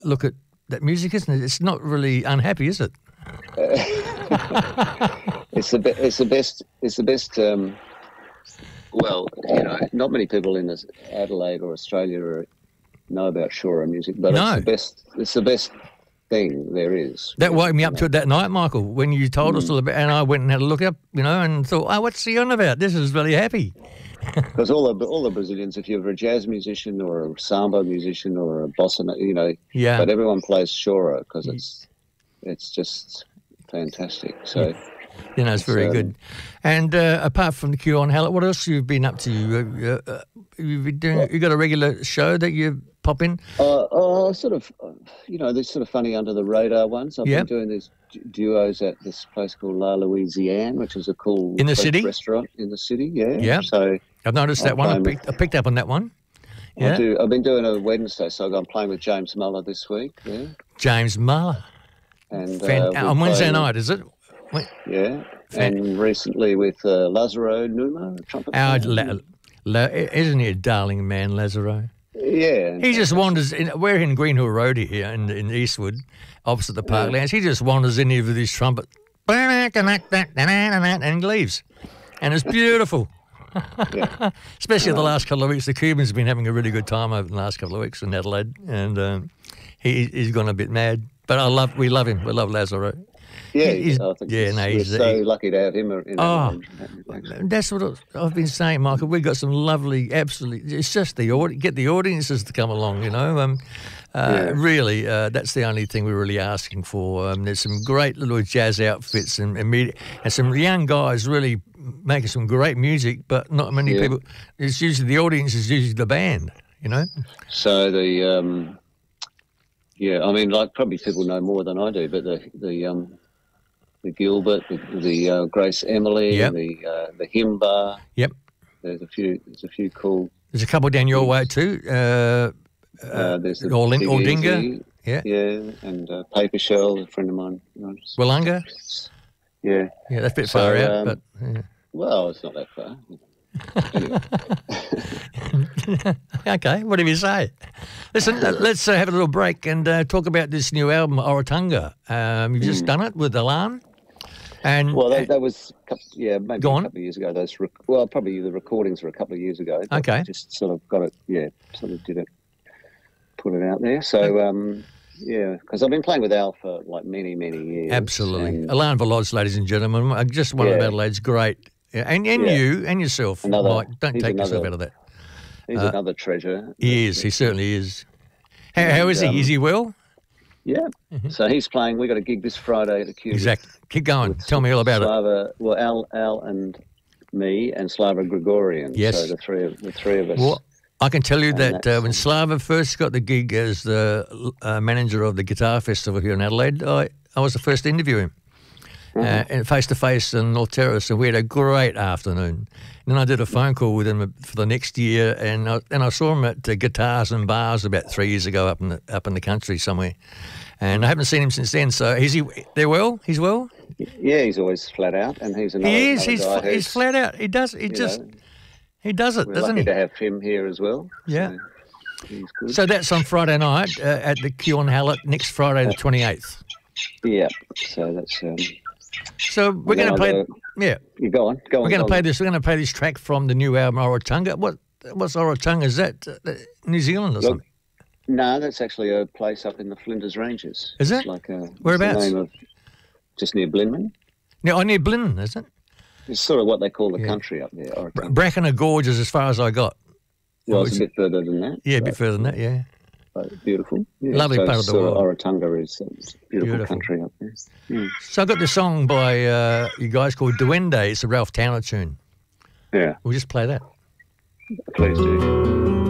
look at that music, isn't it? It's not really unhappy, is it? It's the best. It's the best. Well, not many people in Adelaide or Australia know about Shora music, but No. it's the best. It's the best thing there is. That woke me up to it that night, Michael, when you told us all about, and I went and had a look up, and thought, oh, what's he on about? This is really happy. Because all the Brazilians, if you're a jazz musician or a samba musician or a bossa, Yeah. but everyone plays Shora because it's just fantastic. So. It's very good. And apart from the Q on Hallett, what else have you been up to? You've been doing. You got a regular show that you pop in? Sort of. These sort of funny under the radar ones. I've been doing these duos at this place called La Louisiane, which is a cool in the city restaurant in the city. Yeah. Yeah. So I've noticed that one. I picked up on that one. Yeah. I've been doing a Wednesday, so I'm playing with James Muller this week. Yeah. James Muller. And on Wednesday night, is it? Yeah, and recently with Lazaro Numa, trumpet player. Isn't he a darling man, Lazaro? Yeah. He just wanders in. We're in Greenhill Road here in Eastwood, opposite the Parklands. He just wanders in here with his trumpet and leaves. And it's beautiful. Especially the last couple of weeks. The Cubans have been having a really good time over the last couple of weeks in Adelaide. And he's gone a bit mad. But we love him. We love Lazaro. Yeah, we're so lucky to have him. That's what I've been saying, Michael. We've got some lovely, absolutely. It's just get the audiences to come along. Really, that's the only thing we're really asking for. There's some great little jazz outfits and some young guys really making some great music, but not many people. It's usually the audience is usually the band. So the probably people know more than I do, but the Gilbert, the Grace Emily, the Himba. Yep. There's a few cool. There's a couple down your way too. There's the Aldinga. Yeah, and Paper Shell, a friend of mine. Willunga. Yeah. Yeah, that's a bit far out, but. Yeah. Well, it's not that far. Okay, whatever you say. Listen, let's have a little break and talk about this new album, Oratunga. You've just done it with Alan. And that was maybe a couple of years ago. Probably the recordings were a couple of years ago. Okay, I just sort of got it. Yeah, sort of did it, put it out there. So because I've been playing with Al for like many years. Absolutely, Alan Veloz, ladies and gentlemen, just one of Adelaide's great. Yeah, and you and yourself, Mike. Don't take yourself out of that. He's another treasure. He is. He certainly is. How is he? Is he well? Yeah. Mm-hmm. So he's playing. We got a gig this Friday at the Cube. Exactly. Keep going. Tell me all about it. Well, Al and me and Slava Gregorian. Yes. So the three of us. Well, I can tell you that when Slava first got the gig as the manager of the Guitar Festival here in Adelaide, I was the first to interview him. And face-to-face in North Terrace, and we had a great afternoon. And then I did a phone call with him for the next year, and I saw him at Guitars and Bars about 3 years ago up in the country somewhere. And I haven't seen him since then. So they're well? He's well? Yeah, he's always flat out, and he's another. He is. He's flat out. He does. He does it, we're doesn't lucky he? To have him here as well. Yeah. So he's good. So that's on Friday night at the Q on Hallett next Friday the 28th. Yeah. So that's. So we're going to play. You go on. We're going to play this. We're going to play this track from the new album Oratunga. What's Oratunga? Is that New Zealand or something? No, that's actually a place up in the Flinders Ranges. Is it? Whereabouts? The name of just near Blinman. No, near Blinman, is it? It's sort of what they call the country up there. Brackena Gorge is as far as I got. Well, it's a bit further than that. Yeah, a bit further than that. Yeah. Beautiful. Yeah. Lovely part of the world. Oratunga is beautiful country up there. Yeah. So I got this song by you guys called Duende. It's a Ralph Towner tune. Yeah. We'll just play that. Please do.